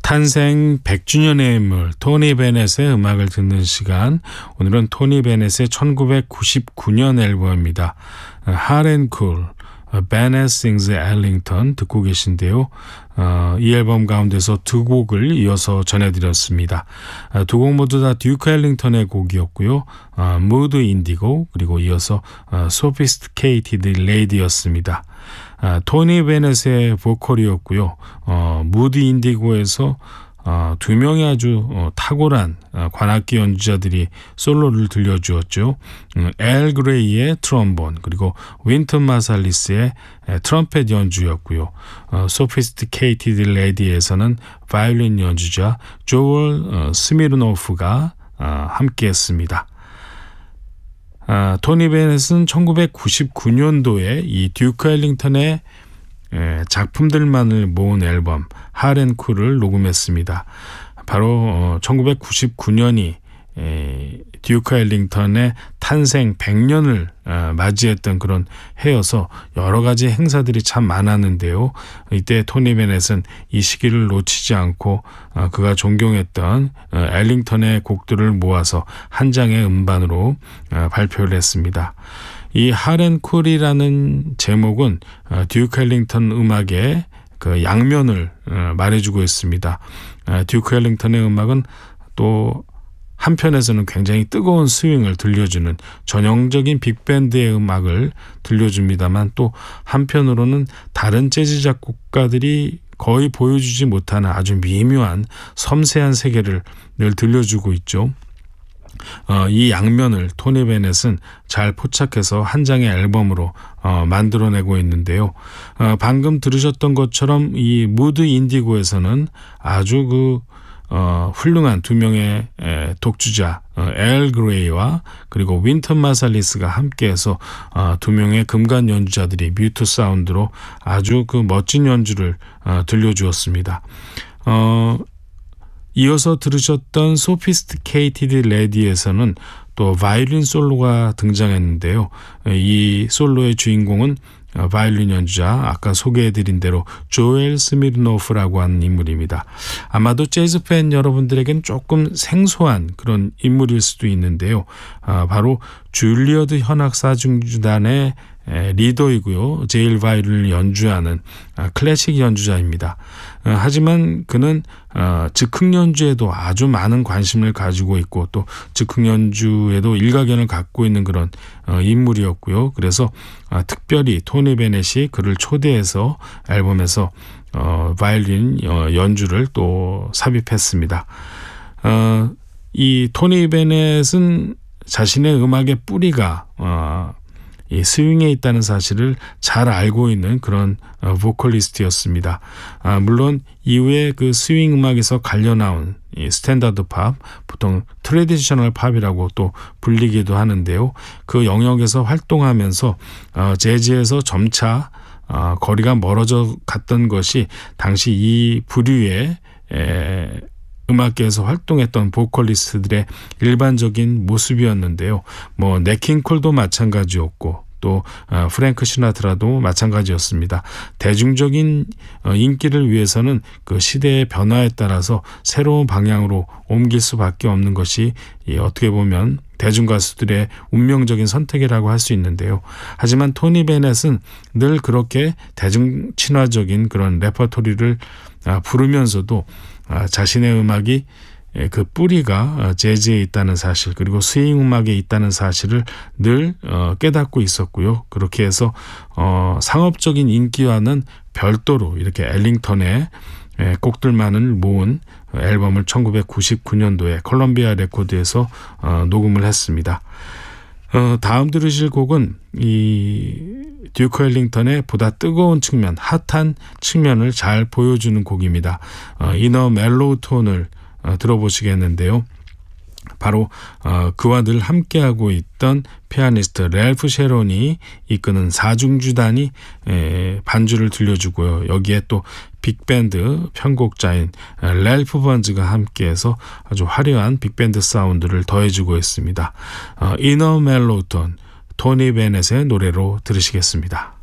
탄생 100주년의 인물 토니 베넷의 음악을 듣는 시간. 오늘은 토니 베넷의 1999년 앨범입니다. Hot and Cool, Bennett Sings Ellington 듣고 계신데요. 이 앨범 가운데서 두 곡을 이어서 전해드렸습니다. 두 곡 모두 다 듀크 엘링턴의 곡이었고요. Mood Indigo 그리고 이어서 Sophisticated Lady였습니다. 토니 베넷의 보컬이었고요. 무드 인디고에서 두 명의 아주 탁월한 관악기 연주자들이 솔로를 들려주었죠. 엘 그레이의 트럼본 그리고 윈턴 마살리스의 트럼펫 연주였고요. Sophisticated Lady에서는 바이올린 연주자 조엘 스미르노프가 함께했습니다. 토니 베넷은 1999년도에 이 듀크 엘링턴의 작품들만을 모은 앨범 Hot and Cool을 녹음했습니다. 바로 1999년이 듀크 엘링턴의 탄생 100년을 맞이했던 그런 해여서 여러 가지 행사들이 참 많았는데요. 이때 토니 베넷은 이 시기를 놓치지 않고 그가 존경했던 엘링턴의 곡들을 모아서 한 장의 음반으로 발표를 했습니다. 이 Hot and Cool이라는 제목은 듀크 엘링턴 음악의 그 양면을 말해주고 있습니다. 듀크 엘링턴의 음악은 또 한편에서는 굉장히 뜨거운 스윙을 들려주는 전형적인 빅밴드의 음악을 들려줍니다만 또 한편으로는 다른 재즈 작곡가들이 거의 보여주지 못하는 아주 미묘한 섬세한 세계를 늘 들려주고 있죠. 이 양면을 토니 베넷은 잘 포착해서 한 장의 앨범으로 만들어내고 있는데요. 방금 들으셨던 것처럼 이 무드 인디고에서는 아주 훌륭한 두 명의 독주자 엘 그레이와 그리고 윈턴 마살리스가 함께해서 두 명의 금관 연주자들이 뮤트 사운드로 아주 멋진 연주를 들려주었습니다. 이어서 들으셨던 Sophisticated Lady에서는 또 바이올린 솔로가 등장했는데요. 이 솔로의 주인공은 바이올린 연주자 아까 소개해드린 대로 조엘 스미르노프라고 하는 인물입니다. 아마도 재즈 팬 여러분들에게는 조금 생소한 그런 인물일 수도 있는데요. 바로 줄리어드 현악 사중주단의 리더이고요. 제일 바이올린을 연주하는 클래식 연주자입니다. 하지만 그는 즉흥 연주에도 아주 많은 관심을 가지고 있고 또 즉흥 연주에도 일가견을 갖고 있는 그런 인물이었고요. 그래서 특별히 토니 베넷이 그를 초대해서 앨범에서 바이올린 연주를 또 삽입했습니다. 이 토니 베넷은 자신의 음악의 뿌리가 이 스윙에 있다는 사실을 잘 알고 있는 그런 보컬리스트였습니다. 물론 이후에 그 스윙 음악에서 갈려나온 이 스탠다드 팝, 보통 트래디셔널 팝이라고 또 불리기도 하는데요. 그 영역에서 활동하면서 재즈에서 점차 거리가 멀어져 갔던 것이 당시 이 부류의 음악계에서 활동했던 보컬리스트들의 일반적인 모습이었는데요. 넷 킹 콜도 마찬가지였고 또 프랭크 시나트라도 마찬가지였습니다. 대중적인 인기를 위해서는 그 시대의 변화에 따라서 새로운 방향으로 옮길 수밖에 없는 것이 어떻게 보면 대중 가수들의 운명적인 선택이라고 할 수 있는데요. 하지만 토니 베넷은 늘 그렇게 대중 친화적인 그런 레퍼토리를 부르면서도 자신의 음악이 그 뿌리가 재즈에 있다는 사실 그리고 스윙 음악에 있다는 사실을 늘 깨닫고 있었고요. 그렇게 해서 상업적인 인기와는 별도로 이렇게 엘링턴의 곡들만을 모은 앨범을 1999년도에 콜럼비아 레코드에서 녹음을 했습니다. 다음 들으실 곡은 이 듀크 엘링턴의 보다 뜨거운 측면, 핫한 측면을 잘 보여주는 곡입니다. 이너 멜로우 톤을 들어보시겠는데요. 바로 그와 늘 함께하고 있던 피아니스트 랠프 셰론이 이끄는 사중주단이 반주를 들려주고요. 여기에 또 빅밴드 편곡자인 랠프 번즈가 함께해서 아주 화려한 빅밴드 사운드를 더해주고 있습니다. 이너 멜로우 톤, 토니 베넷의 노래로 들으시겠습니다.